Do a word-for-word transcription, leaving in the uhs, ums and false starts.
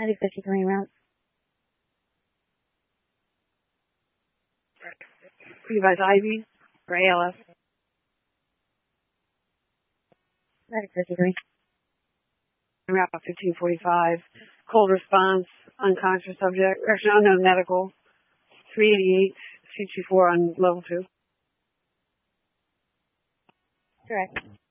ninety fifty-three route. Levi's Ivy for A L S. ninety fifty-three. Route fifteen forty-five. Cold response, unconscious subject, actually unknown medical. three eighty-eight, C two four on level two. Correct.